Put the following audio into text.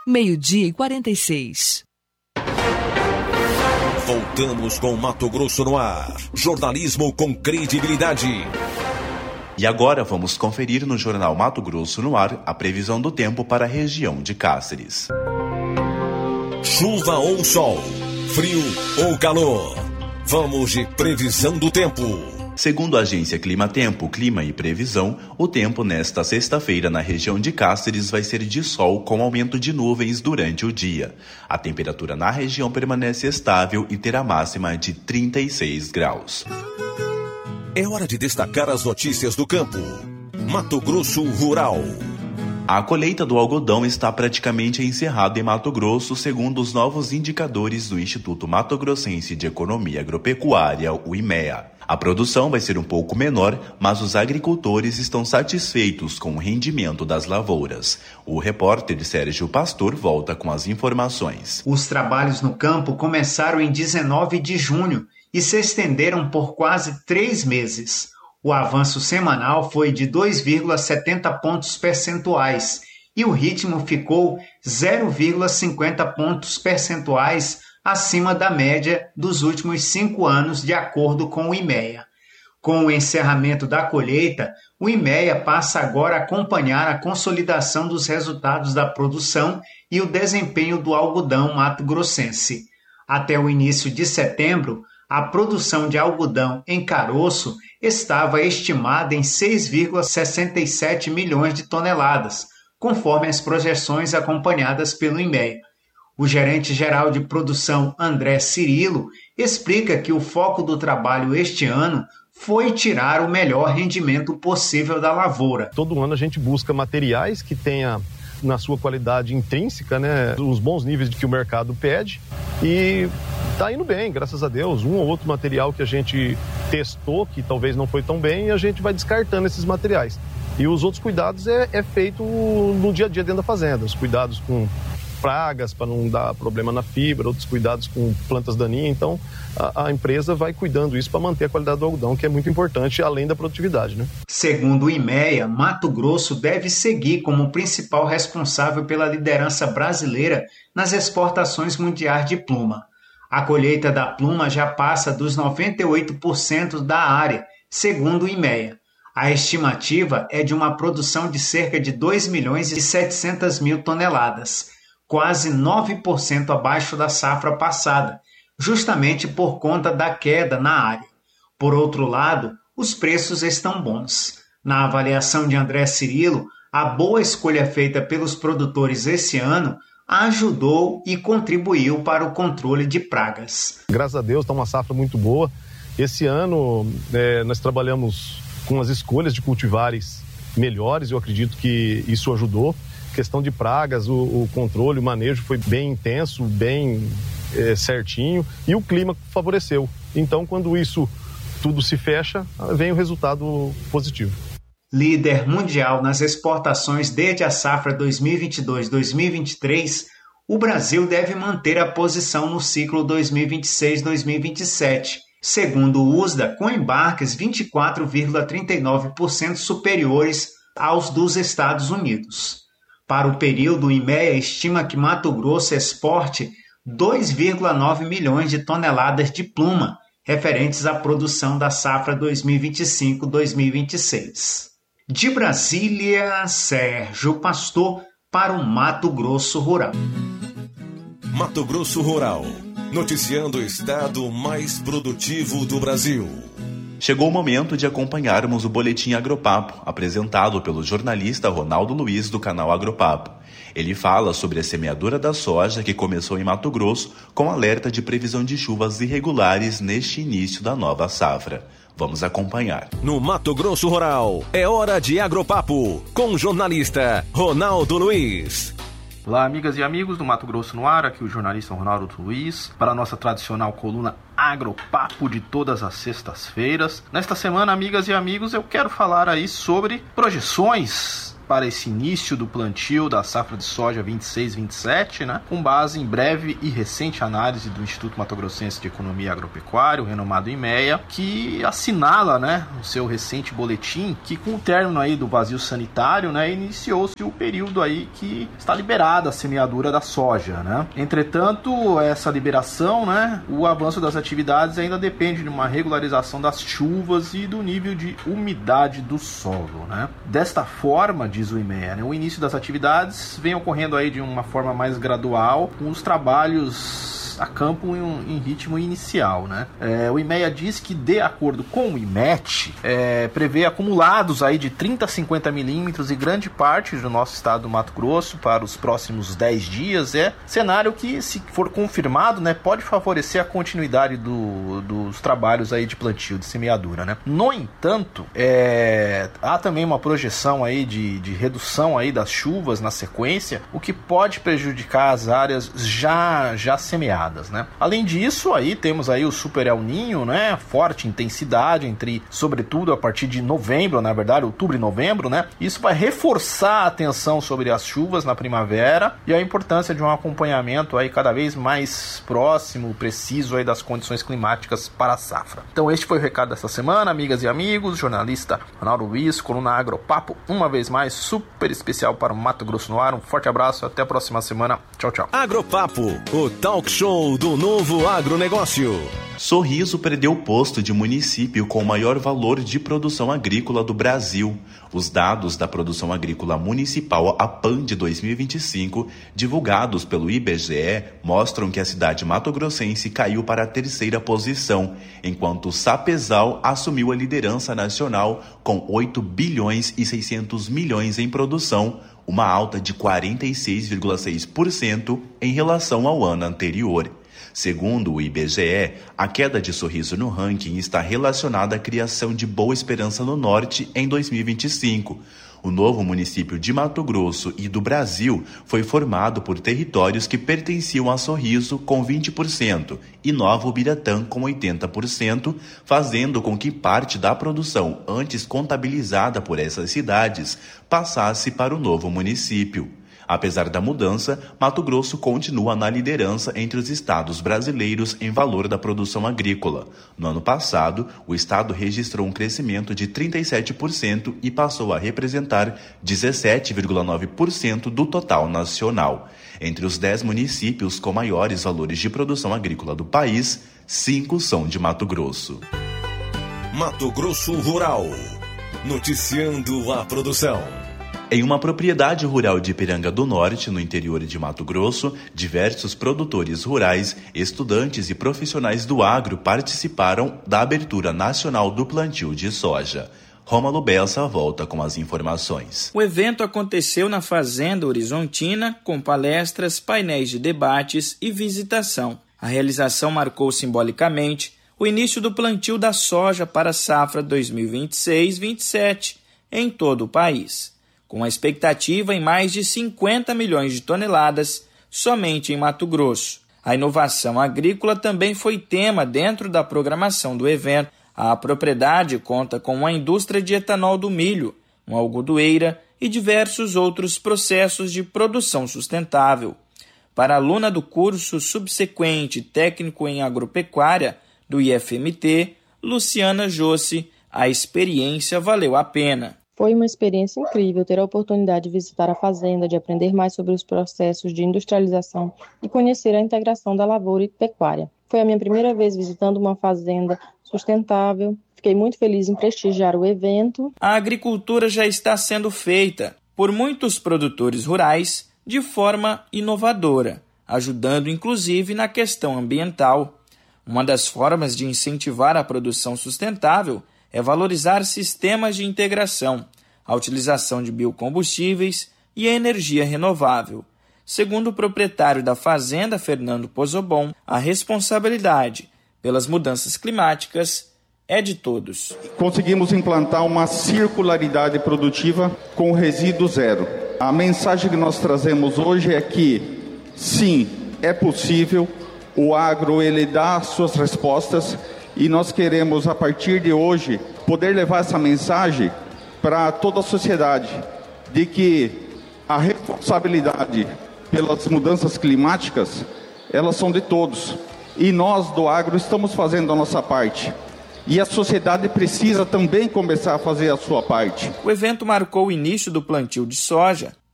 12:46. Voltamos com Mato Grosso no ar. Jornalismo com credibilidade. E agora vamos conferir no Jornal Mato Grosso no ar a previsão do tempo para a região de Cáceres. Chuva ou sol, frio ou calor. Vamos de previsão do tempo. Segundo a agência Climatempo, Clima e Previsão, o tempo nesta sexta-feira na região de Cáceres vai ser de sol com aumento de nuvens durante o dia. A temperatura na região permanece estável e terá máxima de 36 graus. É hora de destacar as notícias do campo. Mato Grosso Rural. A colheita do algodão está praticamente encerrada em Mato Grosso, segundo os novos indicadores do Instituto Mato Grossense de Economia Agropecuária, o IMEA. A produção vai ser um pouco menor, mas os agricultores estão satisfeitos com o rendimento das lavouras. O repórter Sérgio Pastor volta com as informações. Os trabalhos no campo começaram em 19 de junho e se estenderam por quase 3 meses. O avanço semanal foi de 2,70 pontos percentuais e o ritmo ficou 0,50 pontos percentuais acima da média dos últimos 5 anos, de acordo com o IMEA. Com o encerramento da colheita, o IMEA passa agora a acompanhar a consolidação dos resultados da produção e o desempenho do algodão mato-grossense. Até o início de setembro, a produção de algodão em caroço estava estimada em 6,67 milhões de toneladas, conforme as projeções acompanhadas pelo IMEA. O gerente-geral de produção, André Cirilo, explica que o foco do trabalho este ano foi tirar o melhor rendimento possível da lavoura. Todo ano a gente busca materiais que tenha na sua qualidade intrínseca, os bons níveis que o mercado pede, e está indo bem, graças a Deus. Um ou outro material que a gente testou, que talvez não foi tão bem, a gente vai descartando esses materiais. E os outros cuidados é feito no dia a dia dentro da fazenda, os cuidados com pragas para não dar problema na fibra, outros cuidados com plantas daninhas. Então a empresa vai cuidando isso para manter a qualidade do algodão, que é muito importante, além da produtividade. Segundo o IMEA, Mato Grosso deve seguir como o principal responsável pela liderança brasileira nas exportações mundiais de pluma. A colheita da pluma já passa dos 98% da área, segundo o IMEA. A estimativa é de uma produção de cerca de 2.700.000 toneladas, quase 9% abaixo da safra passada, justamente por conta da queda na área. Por outro lado, os preços estão bons. Na avaliação de André Cirilo, a boa escolha feita pelos produtores esse ano ajudou e contribuiu para o controle de pragas. Graças a Deus, está uma safra muito boa. Esse ano nós trabalhamos com as escolhas de cultivares melhores, eu acredito que isso ajudou. Questão de pragas, o controle, o manejo foi bem intenso, bem certinho, e o clima favoreceu. Então, quando isso tudo se fecha, vem o resultado positivo. Líder mundial nas exportações desde a safra 2022-2023, o Brasil deve manter a posição no ciclo 2026-2027, segundo o USDA, com embarques 24,39% superiores aos dos Estados Unidos. Para o período, o IMEA estima que Mato Grosso exporte 2,9 milhões de toneladas de pluma, referentes à produção da safra 2025-2026. De Brasília, Sérgio Pastor, para o Mato Grosso Rural. Mato Grosso Rural, noticiando o estado mais produtivo do Brasil. Chegou o momento de acompanharmos o Boletim Agropapo, apresentado pelo jornalista Ronaldo Luiz, do canal Agropapo. Ele fala sobre a semeadura da soja que começou em Mato Grosso, com alerta de previsão de chuvas irregulares neste início da nova safra. Vamos acompanhar. No Mato Grosso Rural, é hora de Agropapo, com o jornalista Ronaldo Luiz. Olá, amigas e amigos do Mato Grosso no ar, aqui o jornalista Ronaldo Luiz, para a nossa tradicional coluna Agropapo de todas as sextas-feiras. Nesta semana, amigas e amigos, eu quero falar aí sobre projeções para esse início do plantio da safra de soja 26-27, né, com base em breve e recente análise do Instituto Mato Grossense de Economia Agropecuária, o renomado IMEA, que assinala, né, no seu recente boletim que com o término aí do vazio sanitário, né, iniciou-se o período aí que está liberada a semeadura da soja, né. Entretanto, essa liberação, né, o avanço das atividades ainda depende de uma regularização das chuvas e do nível de umidade do solo, né. Desta forma, diz o IMEA, né, o início das atividades vem ocorrendo aí de uma forma mais gradual, com os trabalhos a campo em ritmo inicial, né? O IMEA diz que, de acordo com o IMET, prevê acumulados aí de 30 a 50 milímetros em grande parte do nosso estado do Mato Grosso para os próximos 10 dias. Cenário que, se for confirmado, né, pode favorecer a continuidade dos trabalhos aí de plantio, de semeadura, né? No entanto, há também uma projeção aí de redução aí das chuvas na sequência, o que pode prejudicar as áreas já semeadas. Né? Além disso, aí temos aí o Super El Niño, né? Forte intensidade sobretudo a partir de novembro, na verdade, outubro e novembro, né? Isso vai reforçar a atenção sobre as chuvas na primavera e a importância de um acompanhamento aí cada vez mais próximo, preciso aí das condições climáticas para a safra. Então este foi o recado dessa semana, amigas e amigos, jornalista Ronaldo Luiz, coluna Agropapo, uma vez mais super especial para o Mato Grosso no ar. Um forte abraço, até a próxima semana. Tchau, tchau. Agropapo, o talk show do novo agronegócio. Sorriso perdeu o posto de município com o maior valor de produção agrícola do Brasil. Os dados da produção agrícola municipal APAM de 2025, divulgados pelo IBGE, mostram que a cidade mato-grossense caiu para a 3ª posição, enquanto Sapezal assumiu a liderança nacional com 8 bilhões e 600 milhões em produção, uma alta de 46,6% em relação ao ano anterior. Segundo o IBGE, a queda de Sorriso no ranking está relacionada à criação de Boa Esperança no Norte em 2025. O novo município de Mato Grosso e do Brasil foi formado por territórios que pertenciam a Sorriso com 20% e Nova Ubiratã com 80%, fazendo com que parte da produção antes contabilizada por essas cidades passasse para o novo município. Apesar da mudança, Mato Grosso continua na liderança entre os estados brasileiros em valor da produção agrícola. No ano passado, o estado registrou um crescimento de 37% e passou a representar 17,9% do total nacional. Entre os 10 municípios com maiores valores de produção agrícola do país, 5 são de Mato Grosso. Mato Grosso Rural, noticiando a produção. Em uma propriedade rural de Ipiranga do Norte, no interior de Mato Grosso, diversos produtores rurais, estudantes e profissionais do agro participaram da abertura nacional do plantio de soja. Rômulo Bessa volta com as informações. O evento aconteceu na Fazenda Horizontina, com palestras, painéis de debates e visitação. A realização marcou simbolicamente o início do plantio da soja para a safra 2026-27 em todo o país, com a expectativa em mais de 50 milhões de toneladas somente em Mato Grosso. A inovação agrícola também foi tema dentro da programação do evento. A propriedade conta com uma indústria de etanol do milho, uma algodoeira e diversos outros processos de produção sustentável. Para a aluna do curso subsequente técnico em agropecuária do IFMT, Luciana Jossi, a experiência valeu a pena. Foi uma experiência incrível ter a oportunidade de visitar a fazenda, de aprender mais sobre os processos de industrialização e conhecer a integração da lavoura e pecuária. Foi a minha primeira vez visitando uma fazenda sustentável. Fiquei muito feliz em prestigiar o evento. A agricultura já está sendo feita por muitos produtores rurais de forma inovadora, ajudando inclusive na questão ambiental. Uma das formas de incentivar a produção sustentável é valorizar sistemas de integração, a utilização de biocombustíveis e a energia renovável. Segundo o proprietário da fazenda, Fernando Pozobon, a responsabilidade pelas mudanças climáticas é de todos. Conseguimos implantar uma circularidade produtiva com resíduo zero. A mensagem que nós trazemos hoje é que, sim, é possível, o agro ele dá as suas respostas, e nós queremos, a partir de hoje, poder levar essa mensagem para toda a sociedade, de que a responsabilidade pelas mudanças climáticas, elas são de todos. E nós do agro estamos fazendo a nossa parte. E a sociedade precisa também começar a fazer a sua parte. O evento marcou o início do plantio de soja